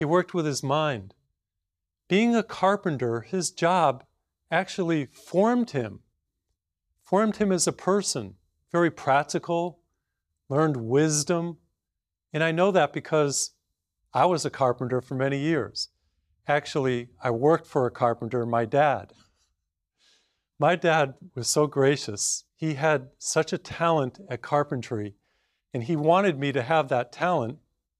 He worked with his mind. Being a carpenter, his job actually formed him as a person, very practical, learned wisdom. And I know that because I was a carpenter for many years. Actually, I worked for a carpenter, my dad. My dad was so gracious. He had such a talent at carpentry, and he wanted me to have that talent,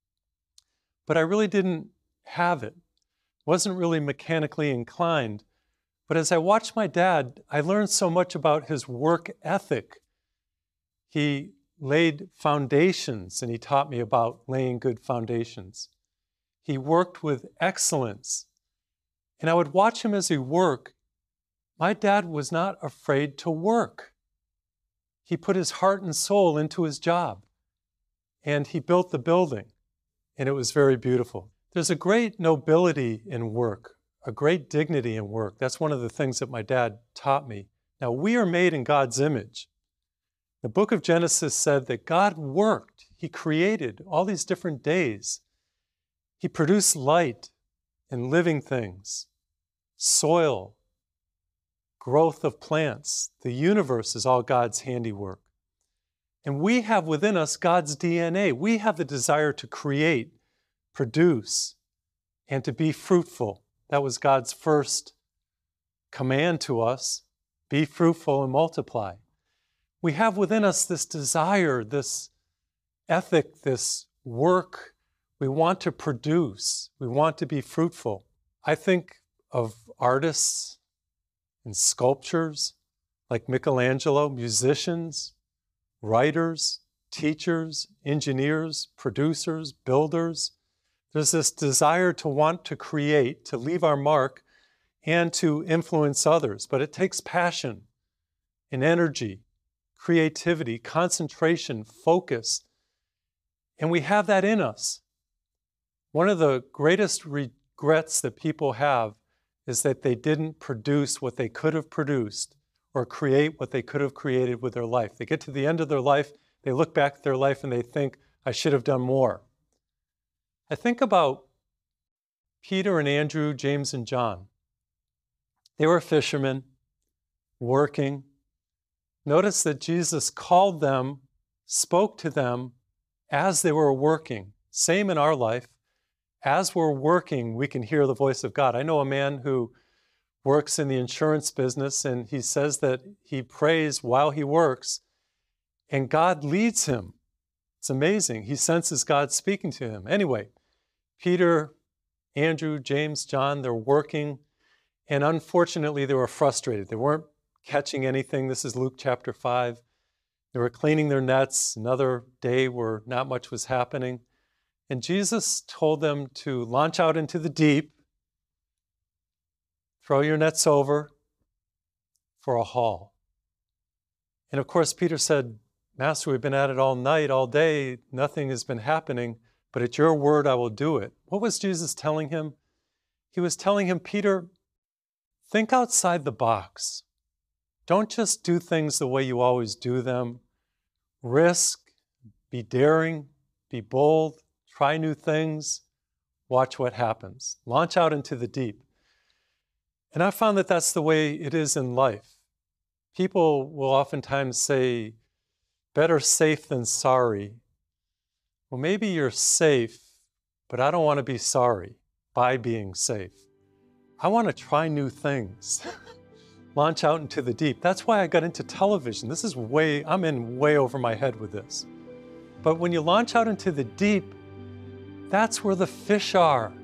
but I really didn't have it. Wasn't really mechanically inclined. But as I watched my dad, I learned so much about his work ethic. He laid foundations, and he taught me about laying good foundations. He worked with excellence. And I would watch him as he worked. My dad was not afraid to work. He put his heart and soul into his job. And he built the building. And it was very beautiful. There's a great nobility in work, a great dignity in work. That's one of the things that my dad taught me. Now, we are made in God's image. The book of Genesis said that God worked. He created all these different days. He produced light and living things, soil, growth of plants. The universe is all God's handiwork. And we have within us God's DNA. We have the desire to create, produce, and to be fruitful. That was God's first command to us: be fruitful and multiply. We have within us this desire, this ethic, this work. We want to produce. We want to be fruitful. I think of artists and sculptures like Michelangelo, musicians, writers, teachers, engineers, producers, builders. There's this desire to want to create, to leave our mark, and to influence others. But it takes passion and energy, creativity, concentration, focus. And we have that in us. One of the greatest regrets that people have is that they didn't produce what they could have produced or create what they could have created with their life. They get to the end of their life, they look back at their life and they think, I should have done more. I think about Peter and Andrew, James and John. They were fishermen, working. Notice that Jesus called them, spoke to them as they were working. Same in our life. As we're working, we can hear the voice of God. I know a man who works in the insurance business, and he says that he prays while he works, and God leads him. It's amazing. He senses God speaking to him. Anyway, Peter, Andrew, James, John, they're working, and unfortunately they were frustrated. They weren't catching anything. This is Luke chapter 5. They were cleaning their nets, another day where not much was happening. And Jesus told them to launch out into the deep, throw your nets over for a haul. And of course, Peter said, Master, we've been at it all night, all day. Nothing has been happening, but at your word, I will do it. What was Jesus telling him? He was telling him, Peter, think outside the box. Don't just do things the way you always do them. Risk, be daring, be bold, try new things, watch what happens. Launch out into the deep. And I found that that's the way it is in life. People will oftentimes say, better safe than sorry. Well, maybe you're safe, but I don't want to be sorry by being safe. I want to try new things. Launch out into the deep. That's why I got into television. This is I'm in way over my head with this. But when you launch out into the deep, that's where the fish are.